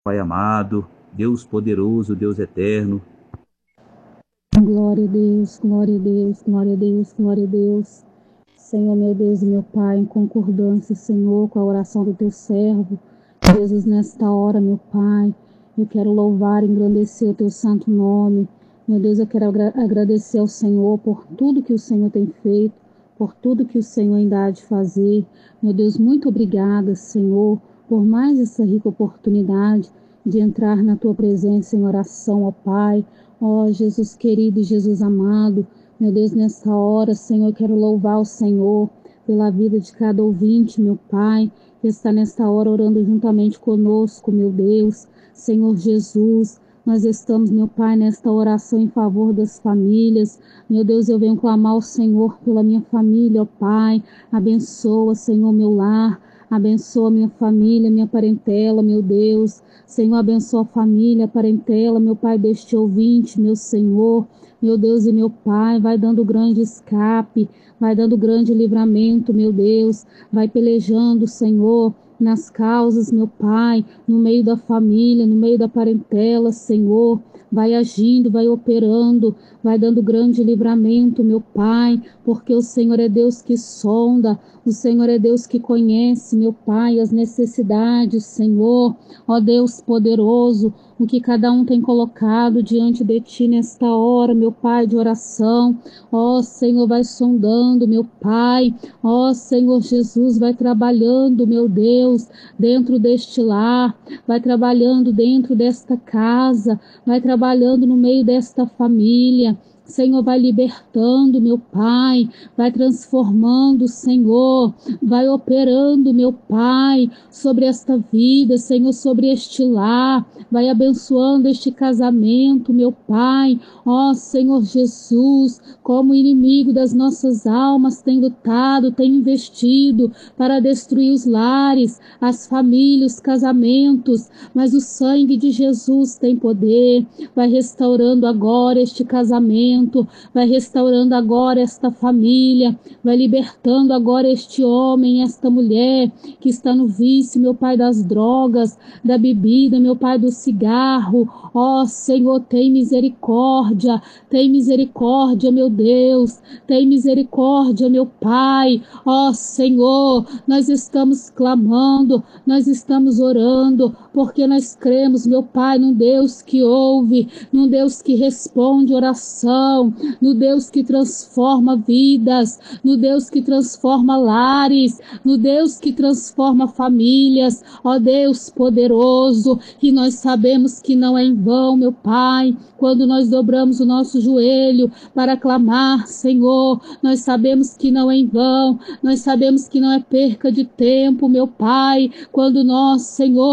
Pai amado, Deus poderoso, Deus eterno. Glória a Deus, glória a Deus, glória a Deus, glória a Deus. Senhor, meu Deus e meu Pai, em concordância, Senhor, com a oração do teu servo. Jesus, nesta hora, meu Pai, eu quero louvar e engrandecer o teu santo nome. Meu Deus, eu quero agradecer ao Senhor por tudo que o Senhor tem feito, por tudo que o Senhor ainda há de fazer. Meu Deus, muito obrigada, Senhor, por mais essa rica oportunidade de entrar na tua presença em oração, ó Pai. Ó Jesus querido e Jesus amado, meu Deus, nessa hora, Senhor, eu quero louvar o Senhor pela vida de cada ouvinte, meu Pai, que está nesta hora orando juntamente conosco, meu Deus. Senhor Jesus, nós estamos, meu Pai, nesta oração em favor das famílias. Meu Deus, eu venho clamar ao Senhor pela minha família, ó Pai. Abençoa, Senhor, meu lar. Abençoa minha família, minha parentela, meu Deus. Senhor, abençoa a família, a parentela, meu Pai, deste ouvinte, meu Senhor, meu Deus e meu Pai, vai dando grande escape, vai dando grande livramento, meu Deus, vai pelejando, Senhor, nas causas, meu Pai, no meio da família, no meio da parentela, Senhor, vai agindo, vai operando, vai dando grande livramento, meu Pai, porque o Senhor é Deus que sonda, o Senhor é Deus que conhece, meu Pai, as necessidades, Senhor. Ó Deus poderoso, o que cada um tem colocado diante de Ti nesta hora, meu Pai, de oração. Ó Senhor, vai sondando, meu Pai. Ó Senhor Jesus, vai trabalhando, meu Deus, dentro deste lar, vai trabalhando dentro desta casa, vai trabalhando no meio desta família. Senhor, vai libertando, meu Pai, vai transformando, Senhor, vai operando, meu Pai, sobre esta vida, Senhor, sobre este lar, vai abençoando este casamento, meu Pai, ó Senhor Jesus, como o inimigo das nossas almas tem lutado, tem investido para destruir os lares, as famílias, os casamentos, mas o sangue de Jesus tem poder, vai restaurando agora este casamento, vai restaurando agora esta família, vai libertando agora este homem, esta mulher que está no vício, meu Pai, das drogas, da bebida, meu Pai, do cigarro. Ó Senhor, tem misericórdia, meu Deus, tem misericórdia, meu Pai. Ó Senhor, nós estamos clamando, nós estamos orando, porque nós cremos, meu Pai, num Deus que ouve, num Deus que responde oração, no Deus que transforma vidas, no Deus que transforma lares, no Deus que transforma famílias, ó Deus poderoso, e nós sabemos que não é em vão, meu Pai, quando nós dobramos o nosso joelho para clamar, Senhor, nós sabemos que não é em vão, nós sabemos que não é perca de tempo, meu Pai, quando nós,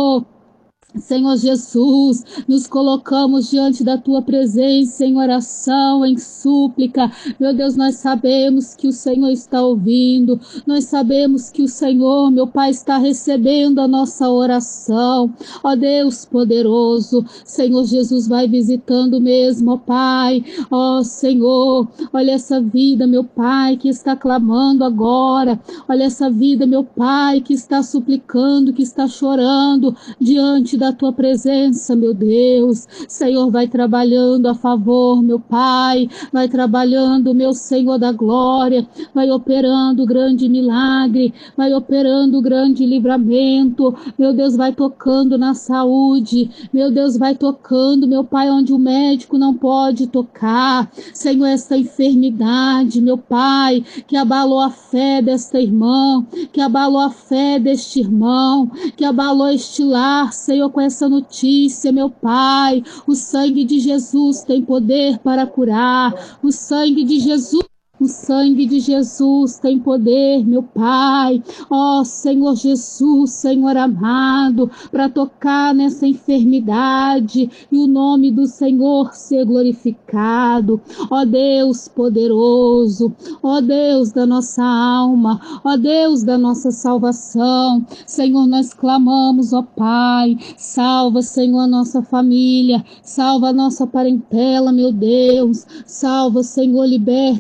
Senhor Jesus, nos colocamos diante da tua presença em oração, em súplica. Meu Deus, nós sabemos que o Senhor está ouvindo, nós sabemos que o Senhor, meu Pai, está recebendo a nossa oração. Ó Deus poderoso, Senhor Jesus, vai visitando mesmo, ó Pai. Ó Senhor, olha essa vida, meu Pai, que está clamando agora. Olha essa vida, meu Pai, que está suplicando, que está chorando diante da tua presença, meu Deus. Senhor, vai trabalhando a favor, meu Pai, vai trabalhando, meu Senhor da glória, vai operando grande milagre, vai operando grande livramento, meu Deus, vai tocando na saúde, meu Deus, vai tocando, meu Pai, onde o médico não pode tocar, Senhor, esta enfermidade, meu Pai, que abalou a fé desta irmã, que abalou a fé deste irmão, que abalou este lar, Senhor, com essa notícia, meu Pai. O sangue de Jesus tem poder para curar. O sangue de Jesus. O sangue de Jesus tem poder, meu Pai. Ó Senhor Jesus, Senhor amado, para tocar nessa enfermidade e o nome do Senhor ser glorificado. Ó Deus poderoso, ó Deus da nossa alma, ó Deus da nossa salvação. Senhor, nós clamamos, ó Pai, salva, Senhor, a nossa família, salva a nossa parentela, meu Deus, salva, Senhor, liberta e transforma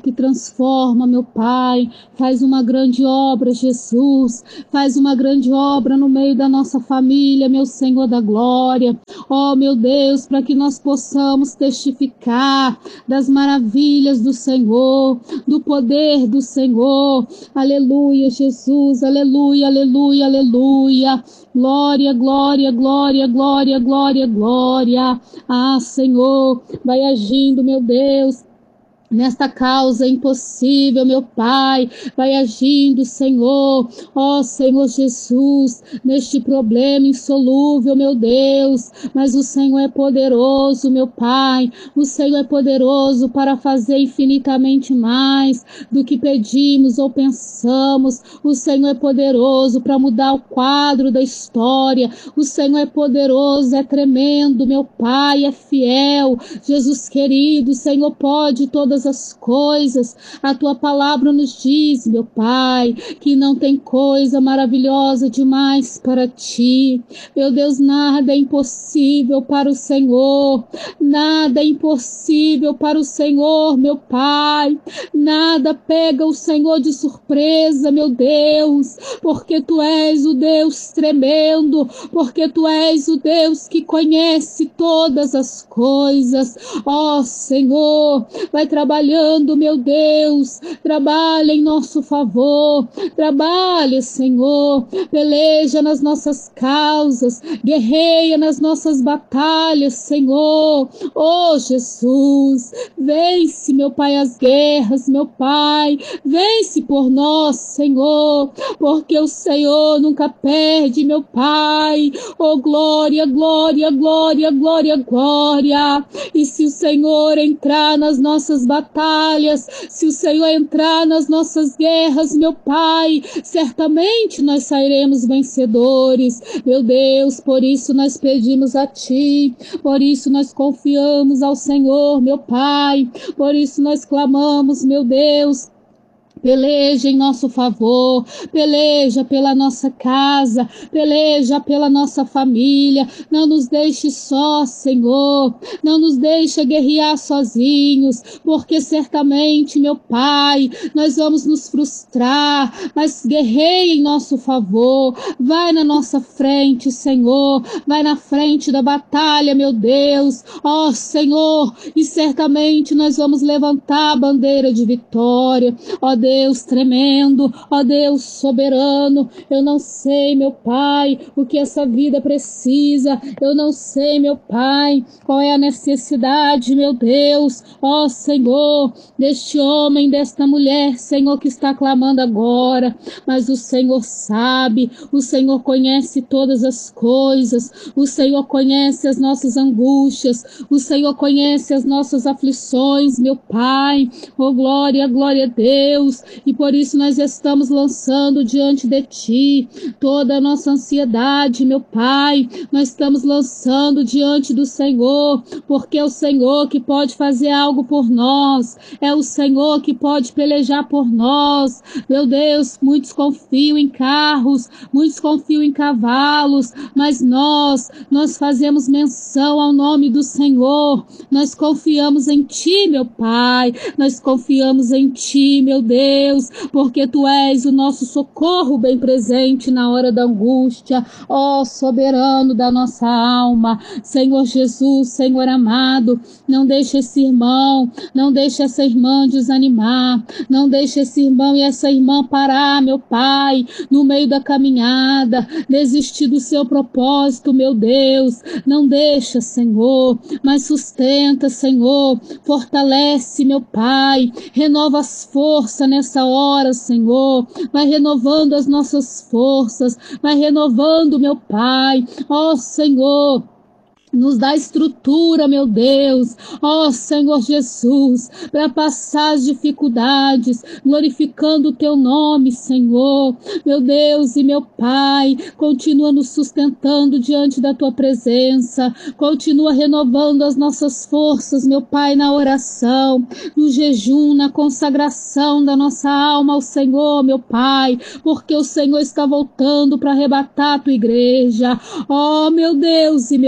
transforma, meu Pai, faz uma grande obra, Jesus, faz uma grande obra no meio da nossa família, meu Senhor da glória, ó meu Deus, para que nós possamos testificar das maravilhas do Senhor, do poder do Senhor, aleluia, Jesus, aleluia, aleluia, aleluia, glória, glória, glória, glória, glória, glória, ah Senhor, vai agindo, meu Deus, nesta causa impossível, meu Pai, vai agindo, Senhor, ó Senhor Jesus, neste problema insolúvel, meu Deus, mas o Senhor é poderoso, meu Pai, o Senhor é poderoso para fazer infinitamente mais do que pedimos ou pensamos, o Senhor é poderoso para mudar o quadro da história, o Senhor é poderoso, é tremendo, meu Pai, é fiel, Jesus querido, o Senhor pode todas as coisas, a tua palavra nos diz, meu Pai, que não tem coisa maravilhosa demais para ti, meu Deus, nada é impossível para o Senhor, nada é impossível para o Senhor, meu Pai, nada pega o Senhor de surpresa, meu Deus, porque tu és o Deus tremendo, porque tu és o Deus que conhece todas as coisas, ó Senhor, vai trabalhando, meu Deus, trabalha em nosso favor, trabalha, Senhor, peleja nas nossas causas, guerreia nas nossas batalhas, Senhor, oh Jesus, vence, meu Pai, as guerras, meu Pai, vence por nós, Senhor, porque o Senhor nunca perde, meu Pai, oh glória, glória, glória, glória, glória, e se o Senhor entrar nas nossas batalhas, se o Senhor entrar nas nossas guerras, meu Pai, certamente nós sairemos vencedores, meu Deus, por isso nós pedimos a Ti, por isso nós confiamos ao Senhor, meu Pai, por isso nós clamamos, meu Deus, peleja em nosso favor, peleja pela nossa casa, peleja pela nossa família, não nos deixe só, Senhor, não nos deixe guerrear sozinhos, porque certamente, meu Pai, nós vamos nos frustrar, mas guerreia em nosso favor, vai na nossa frente, Senhor, vai na frente da batalha, meu Deus, ó Senhor, e certamente nós vamos levantar a bandeira de vitória, ó Deus tremendo, ó Deus soberano, eu não sei, meu Pai, o que essa vida precisa, eu não sei, meu Pai, qual é a necessidade, meu Deus, ó Senhor, deste homem, desta mulher, Senhor, que está clamando agora, mas o Senhor sabe, o Senhor conhece todas as coisas, o Senhor conhece as nossas angústias, o Senhor conhece as nossas aflições, meu Pai, oh glória, glória a Deus, e por isso nós estamos lançando diante de Ti toda a nossa ansiedade, meu Pai, nós estamos lançando diante do Senhor, porque é o Senhor que pode fazer algo por nós, é o Senhor que pode pelejar por nós, meu Deus, muitos confiam em carros, muitos confiam em cavalos, mas nós fazemos menção ao nome do Senhor, nós confiamos em Ti, meu Pai, nós confiamos em Ti, meu Deus, porque Tu és o nosso socorro bem presente na hora da angústia, ó soberano da nossa alma, Senhor Jesus, Senhor amado, não deixe esse irmão, não deixe essa irmã desanimar, não deixe esse irmão e essa irmã parar, meu Pai, no meio da caminhada, desistir do seu propósito, meu Deus, não deixa, Senhor, mas sustenta, Senhor, fortalece, meu Pai, renova as forças nessa hora, Senhor, vai renovando as nossas forças, vai renovando, meu Pai, ó Senhor, nos dá estrutura, meu Deus, ó Senhor Jesus, para passar as dificuldades, glorificando o Teu nome, Senhor, meu Deus e meu Pai, continua nos sustentando diante da Tua presença, continua renovando as nossas forças, meu Pai, na oração, no jejum, na consagração da nossa alma ao Senhor, meu Pai, porque o Senhor está voltando para arrebatar a Tua igreja, ó meu Deus e meu Pai,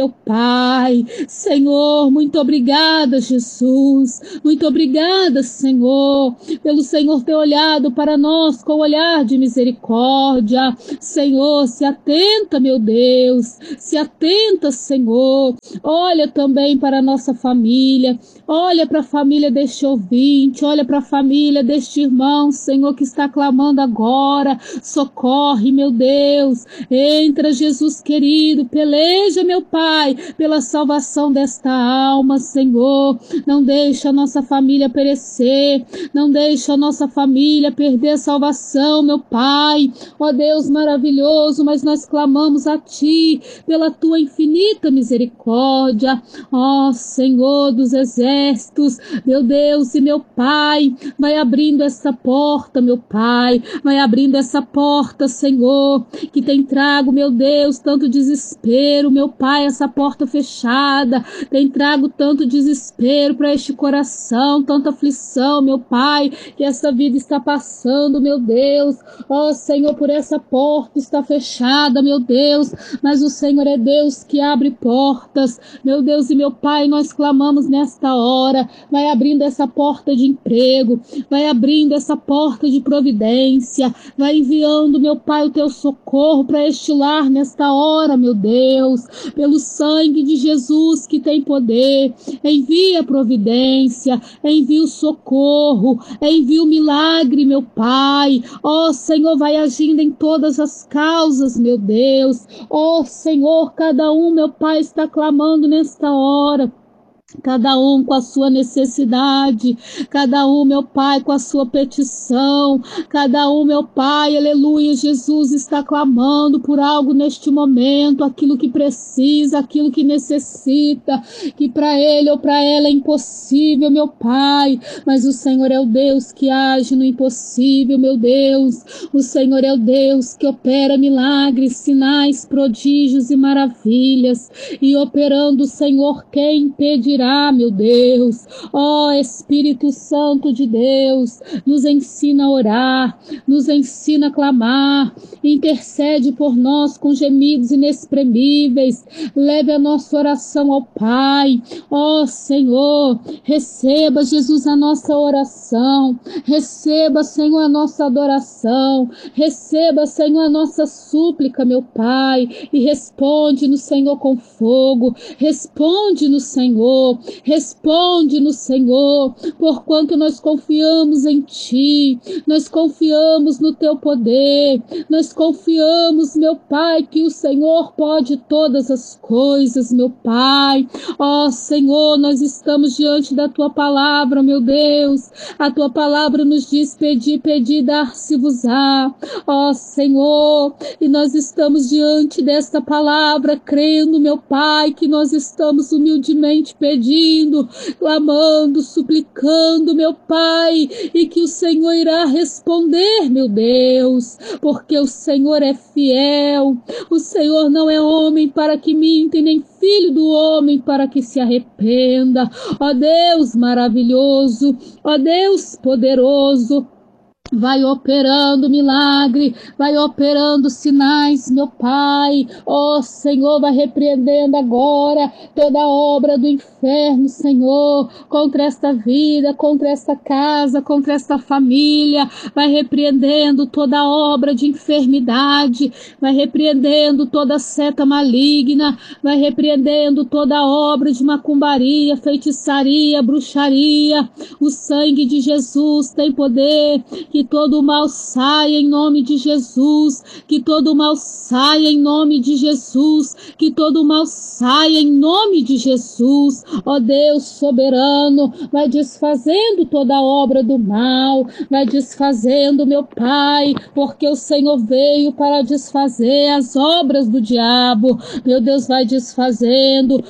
Pai. Senhor, muito obrigada, Jesus. Muito obrigada, Senhor, pelo Senhor ter olhado para nós com olhar de misericórdia. Senhor, se atenta, meu Deus, se atenta, Senhor. Olha também para a nossa família, olha para a família deste ouvinte, olha para a família deste irmão, Senhor, que está clamando agora. Socorre, meu Deus. Entra, Jesus querido, peleja, meu Pai, pela salvação desta alma, Senhor. Não deixa a nossa família perecer, não deixa a nossa família perder a salvação, meu Pai. Ó Deus maravilhoso, mas nós clamamos a Ti pela Tua infinita misericórdia. Ó Senhor dos exércitos, meu Deus e meu Pai, vai abrindo essa porta, meu Pai, vai abrindo essa porta, Senhor, que tem trago, meu Deus, tanto desespero, meu Pai, essa porta fechada, tem trago tanto desespero para este coração, tanta aflição, meu Pai, que essa vida está passando, meu Deus. Ó Senhor, por essa porta está fechada, meu Deus, mas o Senhor é Deus que abre portas, meu Deus e meu Pai, nós clamamos nesta hora, vai abrindo essa porta de emprego, vai abrindo essa porta de providência, vai enviando, meu Pai, o Teu socorro para este lar nesta hora, meu Deus, pelo sangue de Jesus que tem poder, envia a providência, envia o socorro, envia o milagre, meu Pai. Ó Senhor, vai agindo em todas as causas, meu Deus. Ó Senhor, cada um, meu Pai, está clamando nesta hora. Cada um com a sua necessidade, cada um, meu Pai, com a sua petição, cada um, meu Pai, aleluia, Jesus está clamando por algo neste momento, aquilo que precisa, aquilo que necessita, que para ele ou para ela é impossível, meu Pai, mas o Senhor é o Deus que age no impossível, meu Deus, o Senhor é o Deus que opera milagres, sinais, prodígios e maravilhas, e operando o Senhor, quem impedirá, meu Deus? Ó Espírito Santo de Deus, nos ensina a orar, nos ensina a clamar, intercede por nós com gemidos inexprimíveis, leve a nossa oração ao Pai. Ó Senhor, receba, Jesus, a nossa oração, receba, Senhor, a nossa adoração, receba, Senhor, a nossa súplica, meu Pai, e responde no Senhor com fogo, responde no Senhor, responde no Senhor, porquanto nós confiamos em Ti, nós confiamos no Teu poder, nós confiamos, meu Pai, que o Senhor pode todas as coisas, meu Pai. Ó Senhor, nós estamos diante da Tua palavra, meu Deus, a Tua palavra nos diz: pedir, pedir, dar-se-vos-á. Ó Senhor, e nós estamos diante desta palavra, crendo, meu Pai, que nós estamos humildemente pedindo, clamando, suplicando, meu Pai, e que o Senhor irá responder, meu Deus, porque o Senhor é fiel, o Senhor não é homem para que minta, e nem filho do homem para que se arrependa. Ó Deus maravilhoso, ó Deus poderoso, vai operando milagre, vai operando sinais, meu Pai. Ó Senhor, vai repreendendo agora toda obra do inferno, Senhor, contra esta vida, contra esta casa, contra esta família. Vai repreendendo toda obra de enfermidade, vai repreendendo toda seta maligna, vai repreendendo toda obra de macumbaria, feitiçaria, bruxaria. O sangue de Jesus tem poder. Que todo o mal saia em nome de Jesus, que todo o mal saia em nome de Jesus, que todo o mal saia em nome de Jesus. Ó Deus soberano, vai desfazendo toda a obra do mal, vai desfazendo, meu Pai, porque o Senhor veio para desfazer as obras do diabo. Meu Deus, vai desfazendo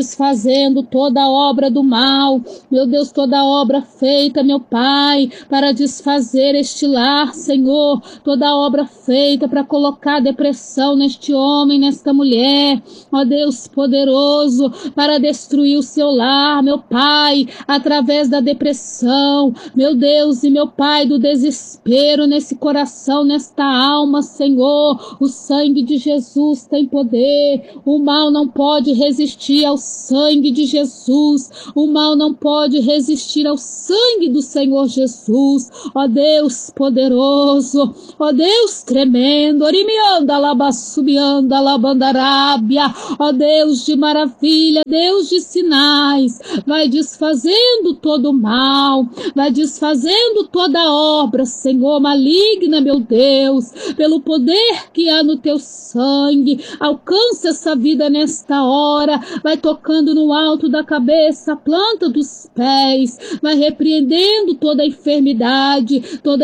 toda a obra do mal, meu Deus, toda a obra feita, meu Pai, para desfazer este lar, Senhor, toda obra feita para colocar depressão neste homem, nesta mulher, ó Deus poderoso, para destruir o seu lar, meu Pai, através da depressão, meu Deus e meu Pai, do desespero nesse coração, nesta alma, Senhor, o sangue de Jesus tem poder, o mal não pode resistir ao sangue de Jesus, o mal não pode resistir ao sangue do Senhor Jesus, ó Deus poderoso, ó Deus tremendo, orimianda, labassubianda, labandarábia, ó Deus de maravilha, Deus de sinais, vai desfazendo todo o mal, vai desfazendo toda obra, Senhor, maligna, meu Deus, pelo poder que há no teu sangue, alcança essa vida nesta hora, vai tocando no alto da cabeça, a planta dos pés, vai repreendendo toda enfermidade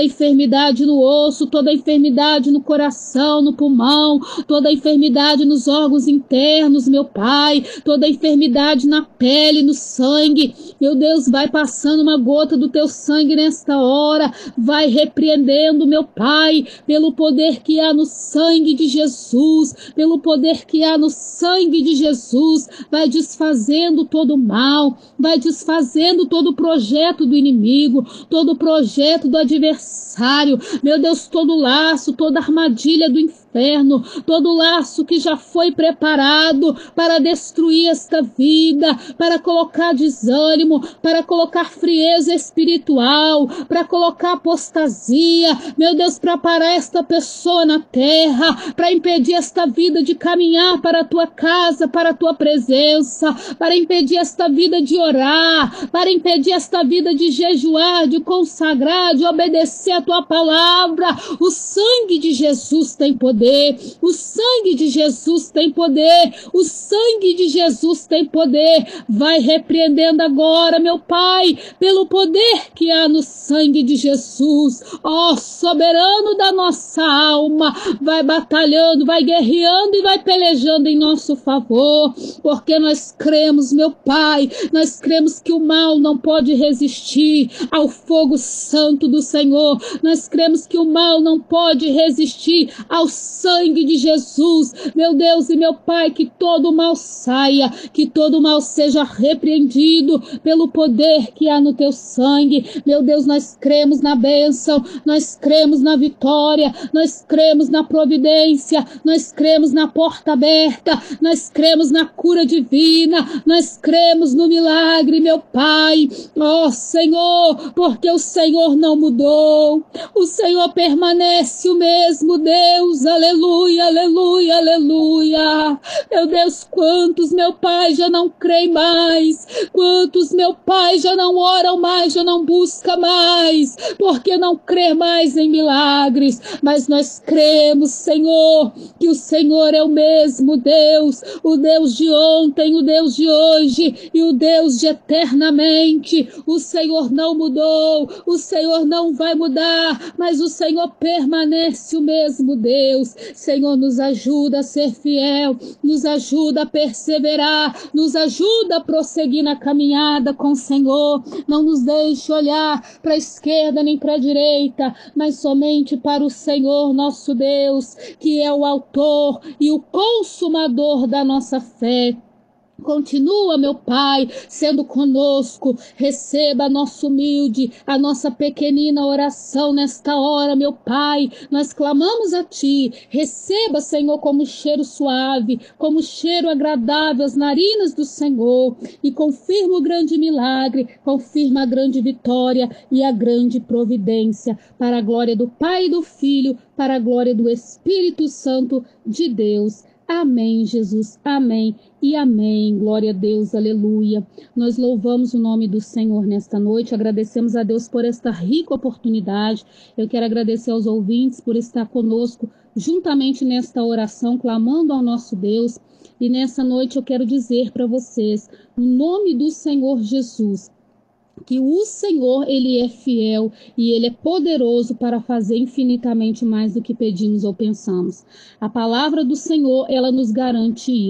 no osso, toda enfermidade no coração, no pulmão, toda enfermidade nos órgãos internos, meu Pai, toda enfermidade na pele, no sangue, meu Deus, vai passando uma gota do teu sangue nesta hora, vai repreendendo, meu Pai, pelo poder que há no sangue de Jesus, pelo poder que há no sangue de Jesus, vai desfazendo todo o mal, vai desfazendo todo o projeto do inimigo, todo o projeto do adversário, meu Deus, todo laço, toda armadilha do inferno, todo laço que já foi preparado para destruir esta vida, para colocar desânimo, para colocar frieza espiritual, para colocar apostasia, meu Deus, para parar esta pessoa na terra, para impedir esta vida de caminhar para a tua casa, para a tua presença, para impedir esta vida de orar, para impedir esta vida de jejuar, de consagrar, de obedecer a tua palavra. O sangue de Jesus tem poder. O sangue de Jesus tem poder, o sangue de Jesus tem poder, vai repreendendo agora, meu Pai, pelo poder que há no sangue de Jesus, ó soberano da nossa alma, vai batalhando, vai guerreando e vai pelejando em nosso favor, porque nós cremos, meu Pai, nós cremos que o mal não pode resistir ao fogo santo do Senhor, nós cremos que o mal não pode resistir ao sangue de Jesus, meu Deus e meu Pai, que todo mal saia, que todo mal seja repreendido pelo poder que há no teu sangue, meu Deus, nós cremos na bênção, nós cremos na vitória, nós cremos na providência, nós cremos na porta aberta, nós cremos na cura divina, nós cremos no milagre, meu Pai, ó Senhor, porque o Senhor não mudou, o Senhor permanece o mesmo Deus, aleluia, aleluia, aleluia. Meu Deus, quantos, meu Pai, já não creem mais, quantos, meu Pai, já não oram mais, já não buscam mais, porque não crê mais em milagres, mas nós cremos, Senhor, que o Senhor é o mesmo Deus, o Deus de ontem, o Deus de hoje e o Deus de eternamente. O Senhor não mudou, o Senhor não vai mudar, mas o Senhor permanece o mesmo Deus. Senhor, nos ajuda a ser fiel, nos ajuda a perseverar, nos ajuda a prosseguir na caminhada com o Senhor. Não nos deixe olhar para a esquerda nem para a direita, mas somente para o Senhor nosso Deus, que é o autor e o consumador da nossa fé. Continua, meu Pai, sendo conosco, receba a nossa humilde, a nossa pequenina oração nesta hora, meu Pai, nós clamamos a Ti, receba, Senhor, como cheiro suave, como cheiro agradável às narinas do Senhor, e confirma o grande milagre, confirma a grande vitória e a grande providência, para a glória do Pai e do Filho, para a glória do Espírito Santo de Deus. Amém, Jesus, amém e amém, glória a Deus, aleluia. Nós louvamos o nome do Senhor nesta noite, agradecemos a Deus por esta rica oportunidade. Eu quero agradecer aos ouvintes por estar conosco juntamente nesta oração, clamando ao nosso Deus. E nessa noite eu quero dizer para vocês, no nome do Senhor Jesus, que o Senhor, Ele é fiel e Ele é poderoso para fazer infinitamente mais do que pedimos ou pensamos. A palavra do Senhor, ela nos garante isso.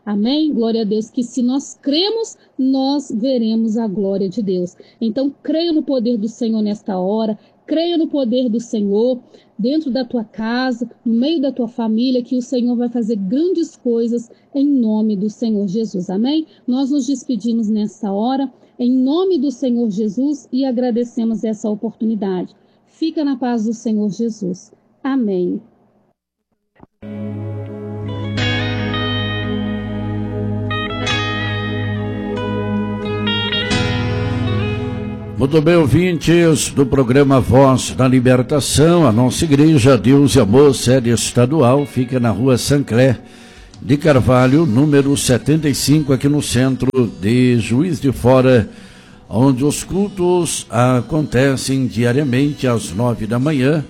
Amém? Glória a Deus, que se nós cremos, nós veremos a glória de Deus. Então, creia no poder do Senhor nesta hora, creia no poder do Senhor dentro da tua casa, no meio da tua família, que o Senhor vai fazer grandes coisas em nome do Senhor Jesus. Amém? Nós nos despedimos nessa hora, em nome do Senhor Jesus, e agradecemos essa oportunidade. Fica na paz do Senhor Jesus. Amém. Muito bem, ouvintes do programa Voz da Libertação, a nossa igreja Deus e Amor, sede estadual, fica na rua Sancler de Carvalho, número 75, aqui no centro de Juiz de Fora, onde os cultos acontecem diariamente às 9 da manhã,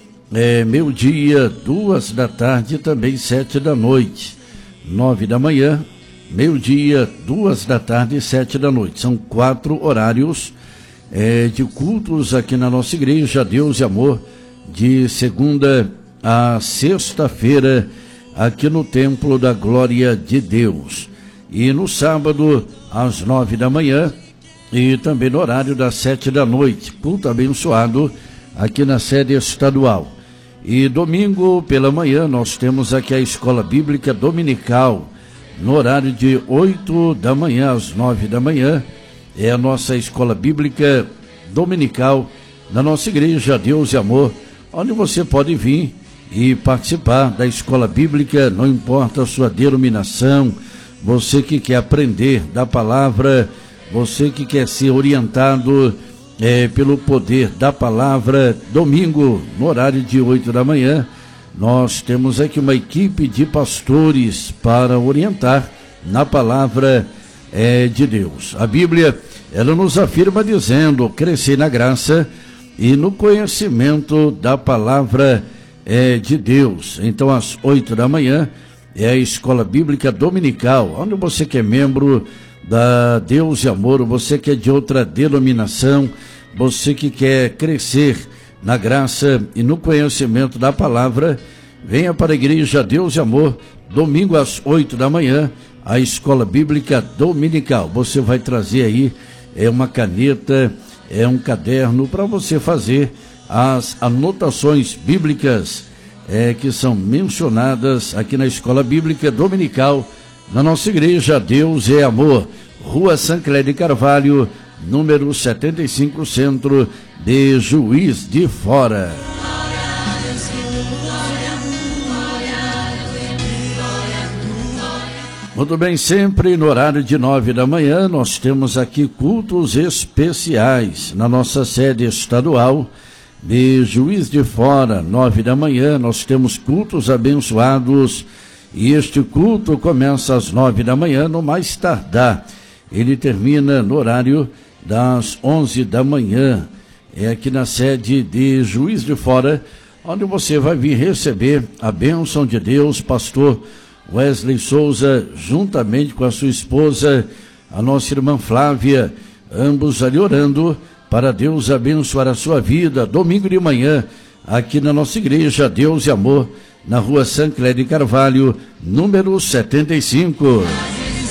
meio-dia, 2 da tarde e também 7 da noite. 9 da manhã, meio-dia, 2 da tarde e 7 da noite. São 4 horários de cultos aqui na nossa igreja Deus e Amor, de segunda a sexta-feira, aqui no Templo da Glória de Deus. E no sábado, às 9 da manhã, e também no horário das 7 da noite, culto abençoado aqui na sede estadual. E domingo pela manhã nós temos aqui a Escola Bíblica Dominical, no horário de 8 da manhã às 9 da manhã, é a nossa Escola Bíblica Dominical da nossa igreja Deus e Amor, onde você pode vir e participar da Escola Bíblica, não importa a sua denominação, você que quer aprender da palavra, você que quer ser orientado pelo poder da palavra. Domingo, no horário de 8 da manhã, nós temos aqui uma equipe de pastores para orientar na palavra de Deus. A Bíblia, ela nos afirma dizendo: crescer na graça e no conhecimento da palavra de Deus. Então, às 8 da manhã, é a Escola Bíblica Dominical, onde você que é membro da Deus e Amor, você que é de outra denominação, você que quer crescer na graça e no conhecimento da palavra, venha para a igreja Deus e Amor, domingo às 8 da manhã, a Escola Bíblica Dominical. Você vai trazer aí uma caneta, um caderno para você fazer as anotações bíblicas que são mencionadas aqui na Escola Bíblica Dominical, na nossa igreja Deus é Amor, Rua Sancler de Carvalho, número 75, centro de Juiz de Fora. Muito bem, sempre no horário de 9 da manhã, nós temos aqui cultos especiais na nossa sede estadual de Juiz de Fora. 9 da manhã, nós temos cultos abençoados, e este culto começa às 9 da manhã, no mais tardar. Ele termina no horário das 11 da manhã. É aqui na sede de Juiz de Fora, onde você vai vir receber a bênção de Deus. Pastor Wesley Souza, juntamente com a sua esposa, a nossa irmã Flávia, ambos ali orando para Deus abençoar a sua vida. Domingo de manhã, aqui na nossa igreja Deus e Amor, na rua Sancler de Carvalho, número 75.